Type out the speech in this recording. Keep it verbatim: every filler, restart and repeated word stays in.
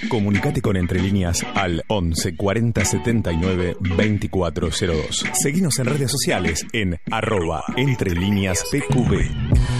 Comunicate con Entre Líneas al once cuarenta setenta y nueve veinticuatro cero dos. Seguinos en redes sociales en arroba Entre Líneas P Q B.